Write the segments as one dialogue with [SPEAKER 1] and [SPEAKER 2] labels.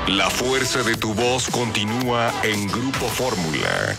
[SPEAKER 1] La fuerza de tu voz continúa en Grupo Fórmula.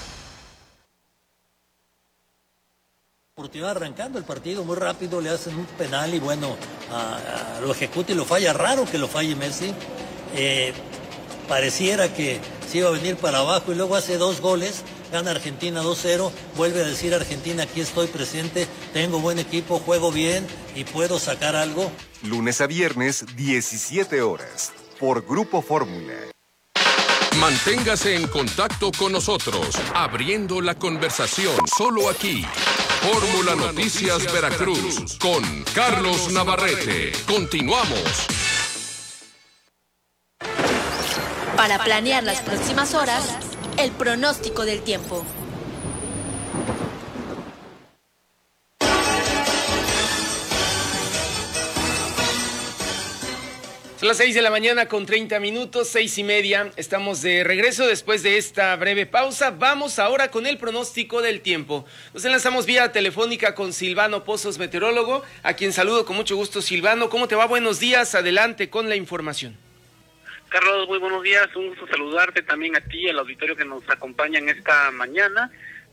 [SPEAKER 2] Portugal arrancando el partido muy rápido, le hacen un penal y bueno, lo ejecuta y lo falla. Raro que lo falle Messi. Pareciera que se iba a venir para abajo y luego hace 2 goles, gana Argentina 2-0, vuelve a decir Argentina, aquí estoy presente, tengo buen equipo, juego bien y puedo sacar algo.
[SPEAKER 1] Lunes a viernes, 17 horas, por Grupo Fórmula.
[SPEAKER 3] Manténgase en contacto con nosotros, abriendo la conversación, solo aquí. Fórmula Noticias Veracruz, con Carlos Navarrete. Continuamos.
[SPEAKER 4] Para planear las próximas horas, el pronóstico del tiempo.
[SPEAKER 5] Son las 6 de la mañana con 30 minutos, 6:30. Estamos de regreso después de esta breve pausa. Vamos ahora con el pronóstico del tiempo. Nos enlazamos vía telefónica con Silvano Pozos, meteorólogo, a quien saludo con mucho gusto. Silvano, ¿cómo te va? Buenos días, adelante con la información.
[SPEAKER 6] Carlos, muy buenos días, un gusto saludarte también a ti, al auditorio que nos acompaña en esta mañana,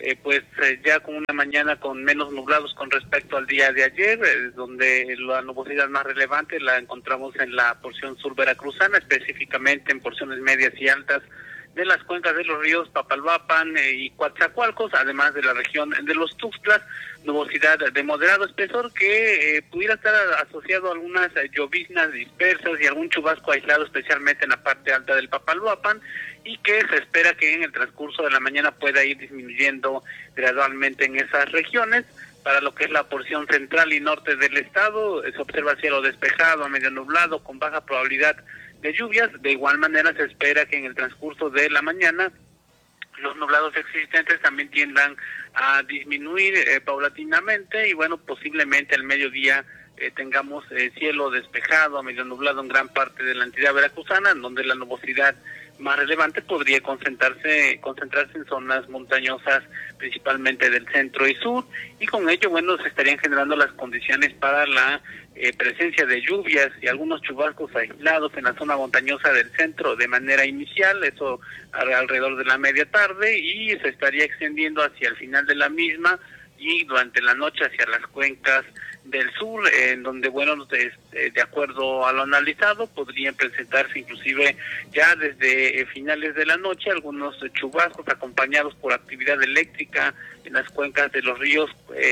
[SPEAKER 6] ya con una mañana con menos nublados con respecto al día de ayer, donde la nubosidad más relevante la encontramos en la porción sur veracruzana, específicamente en porciones medias y altas de las cuencas de los ríos Papalhuapan y Coatzacoalcos, además de la región de los Tuxtlas, nubosidad de moderado espesor que pudiera estar asociado a algunas lloviznas dispersas y algún chubasco aislado, especialmente en la parte alta del Papalhuapan, y que se espera que en el transcurso de la mañana pueda ir disminuyendo gradualmente en esas regiones. Para lo que es la porción central y norte del estado, se observa cielo despejado a medio nublado con baja probabilidad de lluvias. De igual manera se espera que en el transcurso de la mañana los nublados existentes también tiendan a disminuir paulatinamente y bueno, posiblemente al mediodía tengamos cielo despejado a medio nublado en gran parte de la entidad veracruzana, en donde la nubosidad más relevante podría concentrarse en zonas montañosas, principalmente del centro y sur, y con ello, bueno, se estarían generando las condiciones para la presencia de lluvias y algunos chubascos aislados en la zona montañosa del centro de manera inicial, eso alrededor de la media tarde, y se estaría extendiendo hacia el final de la misma y durante la noche hacia las cuencas del sur, en donde, bueno, de acuerdo a lo analizado, podrían presentarse inclusive ya desde finales de la noche algunos chubascos acompañados por actividad eléctrica en las cuencas de los ríos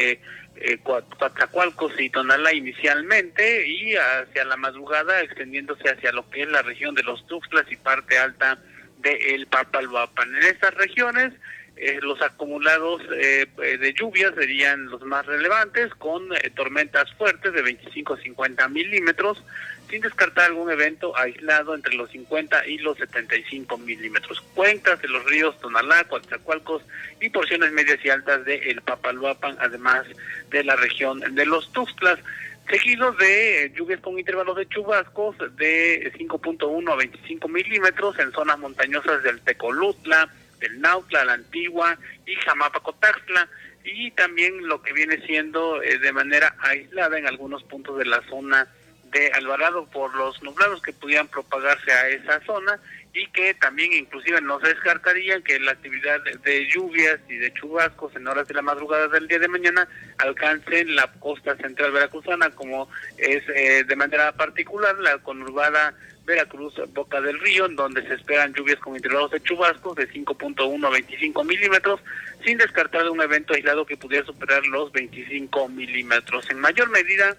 [SPEAKER 6] Coatzacoalcos y Tonalá inicialmente, y hacia la madrugada extendiéndose hacia lo que es la región de los Tuxtlas y parte alta del Papalhuapan. En estas regiones los acumulados de lluvias serían los más relevantes, con tormentas fuertes de 25 a 50 milímetros, sin descartar algún evento aislado entre los 50 y los 75 milímetros. Cuencas de los ríos Tonalá, Coatzacoalcos y porciones medias y altas de el Papalhuapan, además de la región de los Tuxtlas, seguidos de lluvias con intervalos de chubascos de 5.1 a 25 milímetros en zonas montañosas del Tecolutla, del Nautla, la Antigua y Jamapacotaxtla, y también lo que viene siendo de manera aislada en algunos puntos de la zona de Alvarado por los nublados que pudieran propagarse a esa zona, y que también inclusive no se descartaría que la actividad de lluvias y de chubascos en horas de la madrugada del día de mañana alcancen la costa central veracruzana, como es de manera particular la conurbada Veracruz, Boca del Río, en donde se esperan lluvias con intervalos de chubascos de 5.1 a 25 milímetros, sin descartar un evento aislado que pudiera superar los 25 milímetros. En mayor medida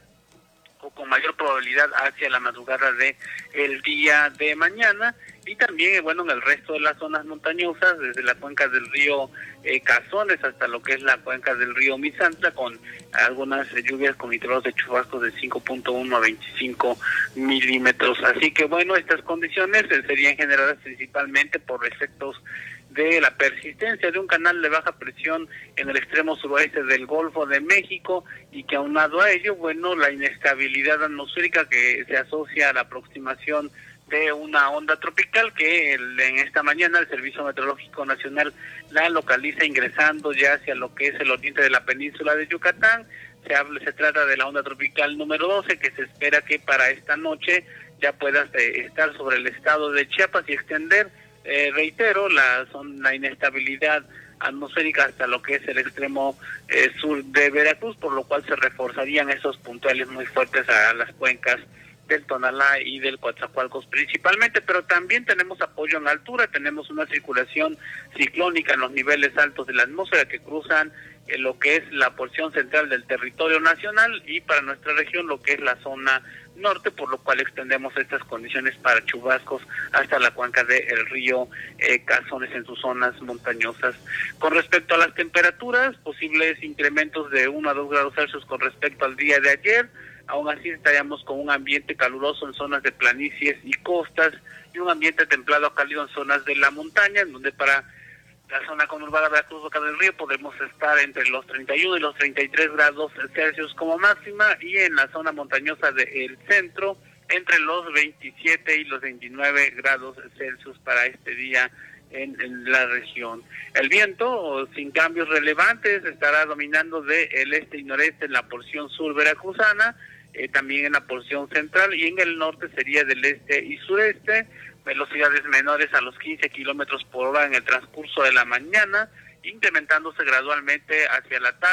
[SPEAKER 6] o con mayor probabilidad hacia la madrugada de el día de mañana, y también, bueno, en el resto de las zonas montañosas, desde la cuenca del río Cazones hasta lo que es la cuenca del río Misantla, con algunas lluvias con intervalos de chubascos de 5.1 a 25 milímetros. Así que, bueno, estas condiciones serían generadas principalmente por efectos de la persistencia de un canal de baja presión en el extremo suroeste del Golfo de México, y que aunado a ello, bueno, la inestabilidad atmosférica que se asocia a la aproximación de una onda tropical que en esta mañana el Servicio Meteorológico Nacional la localiza ingresando ya hacia lo que es el oriente de la península de Yucatán. Se trata de la onda tropical número 12, que se espera que para esta noche ya pueda estar sobre el estado de Chiapas y extender, reitero, la inestabilidad atmosférica hasta lo que es el extremo sur de Veracruz, por lo cual se reforzarían esos puntuales muy fuertes a las cuencas del Tonalá y del Coatzacoalcos principalmente, pero también tenemos apoyo en altura, tenemos una circulación ciclónica en los niveles altos de la atmósfera que cruzan lo que es la porción central del territorio nacional y para nuestra región lo que es la zona norte, por lo cual extendemos estas condiciones para chubascos hasta la cuenca del río Cazones en sus zonas montañosas. Con respecto a las temperaturas, posibles incrementos de 1 a 2 grados Celsius con respecto al día de ayer. Aún así estaríamos con un ambiente caluroso en zonas de planicies y costas y un ambiente templado a cálido en zonas de la montaña, en donde para la zona conurbada Veracruz, Boca del Río, podremos estar entre los 31 y los 33 grados Celsius como máxima, y en la zona montañosa del centro entre los 27 y los 29 grados Celsius para este día en la región. El viento, sin cambios relevantes, estará dominando del este y noreste en la porción sur veracruzana, también en la porción central, y en el norte sería del este y sureste, velocidades menores a los 15 kilómetros por hora en el transcurso de la mañana, incrementándose gradualmente hacia la tarde.